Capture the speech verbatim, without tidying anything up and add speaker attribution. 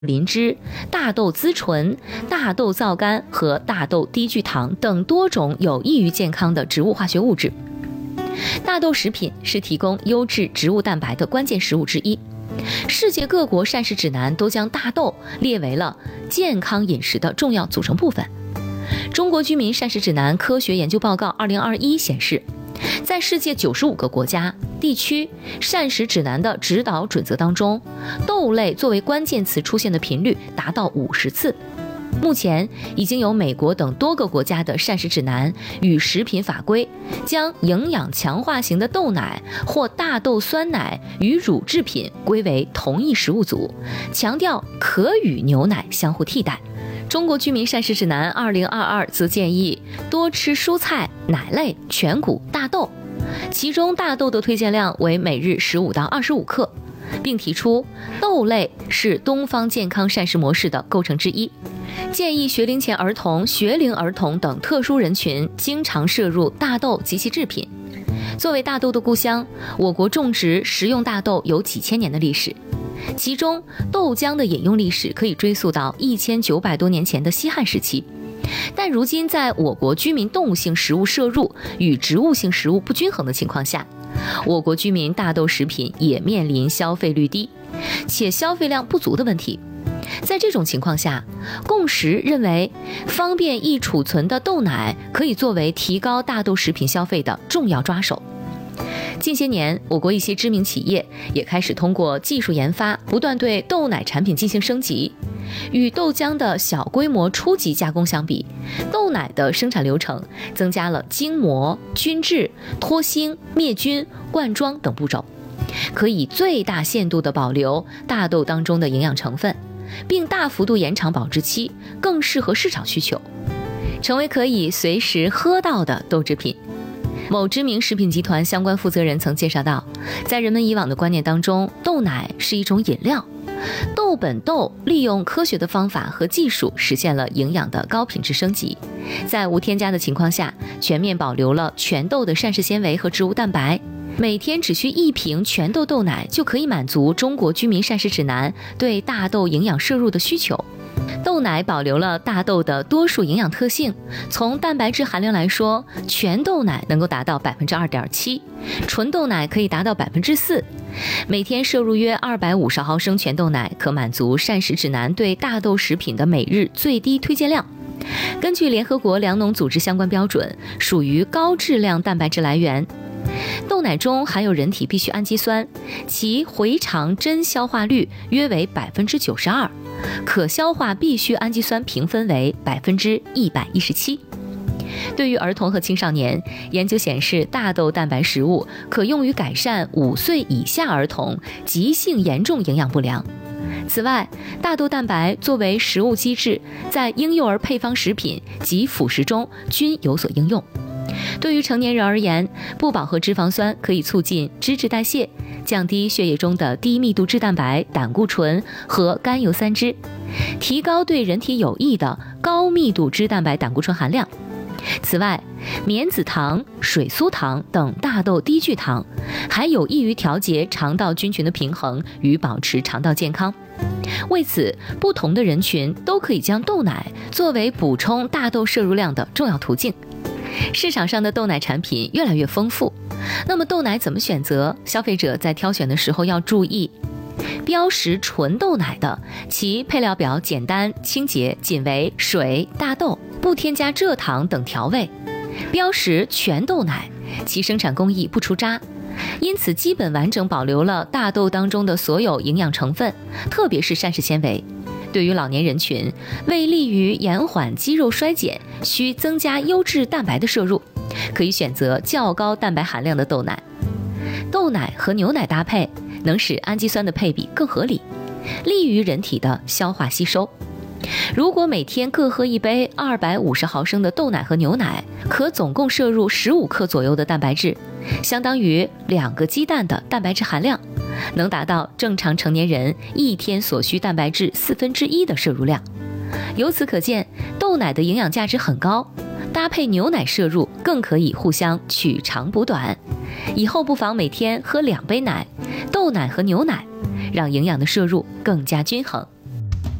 Speaker 1: 磷脂、大豆甾醇、大豆皂苷和大豆低聚糖等多种有益于健康的植物化学物质。大豆食品是提供优质植物蛋白的关键食物之一。世界各国膳食指南都将大豆列为了健康饮食的重要组成部分。中国居民膳食指南科学研究报告二零二一显示，在世界九十五个国家地区膳食指南的指导准则当中，豆类作为关键词出现的频率达到五十次。目前已经有美国等多个国家的膳食指南与食品法规将营养强化型的豆奶或大豆酸奶与乳制品归为同一食物组，强调可与牛奶相互替代。中国居民膳食指南二零二二则建议多吃蔬菜、奶类、全谷、大豆，其中大豆的推荐量为每日十五到二十五克，并提出豆类是东方健康膳食模式的构成之一，建议学龄前儿童、学龄儿童等特殊人群经常摄入大豆及其制品。作为大豆的故乡，我国种植食用大豆有几千年的历史，其中豆浆的饮用历史可以追溯到一千九百多年前的西汉时期。但如今在我国居民动物性食物摄入与植物性食物不均衡的情况下，我国居民大豆食品也面临消费率低且消费量不足的问题。在这种情况下，共识认为方便易储存的豆奶可以作为提高大豆食品消费的重要抓手。近些年，我国一些知名企业也开始通过技术研发，不断对豆奶产品进行升级。与豆浆的小规模初级加工相比，豆奶的生产流程增加了精磨、均质、脱星、灭菌、灌装等步骤，可以最大限度地保留大豆当中的营养成分，并大幅度延长保质期，更适合市场需求，成为可以随时喝到的豆制品。某知名食品集团相关负责人曾介绍到，在人们以往的观念当中，豆奶是一种饮料。豆本豆利用科学的方法和技术实现了营养的高品质升级，在无添加的情况下，全面保留了全豆的膳食纤维和植物蛋白。每天只需一瓶全豆豆奶就可以满足中国居民膳食指南对大豆营养摄入的需求。豆奶保留了大豆的多数营养特性，从蛋白质含量来说，全豆奶能够达到 百分之二点七， 纯豆奶可以达到 百分之四。 每天摄入约二百五十毫升全豆奶，可满足膳食指南对大豆食品的每日最低推荐量。根据联合国粮农组织相关标准，属于高质量蛋白质来源。豆奶中含有人体必需氨基酸，其回肠真消化率约为 百分之九十二， 可消化必需氨基酸评分为 百分之一百一十七。对于儿童和青少年，研究显示大豆蛋白食物可用于改善五岁以下儿童急性严重营养不良。此外，大豆蛋白作为食物基质，在婴幼儿配方食品及辅食中均有所应用。对于成年人而言，不饱和脂肪酸可以促进脂质代谢，降低血液中的低密度脂蛋白、胆固醇和甘油三酯，提高对人体有益的高密度脂蛋白胆固醇含量。此外，棉子糖、水苏糖等大豆低聚糖还有益于调节肠道菌群的平衡与保持肠道健康。为此，不同的人群都可以将豆奶作为补充大豆摄入量的重要途径。市场上的豆奶产品越来越丰富，那么豆奶怎么选择？消费者在挑选的时候要注意，标识纯豆奶的，其配料表简单清洁，仅为水、大豆，不添加蔗糖等调味；标识全豆奶，其生产工艺不除渣，因此基本完整保留了大豆当中的所有营养成分，特别是膳食纤维。对于老年人群，为利于延缓肌肉衰减，需增加优质蛋白的摄入，可以选择较高蛋白含量的豆奶。豆奶和牛奶搭配，能使氨基酸的配比更合理，利于人体的消化吸收。如果每天各喝一杯二百五十毫升的豆奶和牛奶，可总共摄入十五克左右的蛋白质，相当于两个鸡蛋的蛋白质含量，能达到正常成年人一天所需蛋白质四分之一的摄入量。由此可见，豆奶的营养价值很高，搭配牛奶摄入更可以互相取长补短。以后不妨每天喝两杯奶，豆奶和牛奶，让营养的摄入更加均衡。